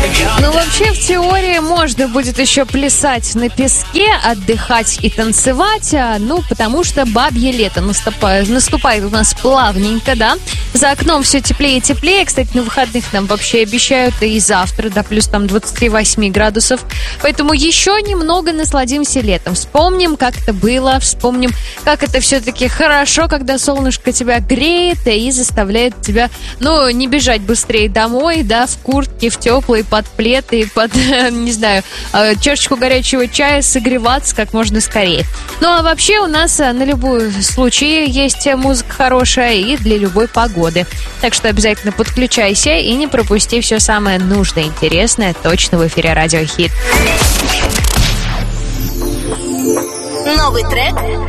Ну, вообще, в теории можно будет еще плясать на песке, отдыхать и танцевать, потому что бабье лето наступает у нас плавненько, да. За окном все теплее и теплее. Кстати, на выходных нам вообще обещают и завтра до плюс 28 градусов. Поэтому еще немного насладимся летом. Вспомним, как это было, вспомним, как это все-таки хорошо, когда солнышко тебя греет и заставляет тебя, не бежать быстрее домой, да, в куртке, в теплой, под плед и под, не знаю, чашечку горячего чая, согреваться как можно скорее. Ну, а вообще у нас на любой случай есть музыка хорошая и для любой погоды. Так что обязательно подключайся и не пропусти все самое нужное, интересное точно в эфире Радио Хит. Новый трек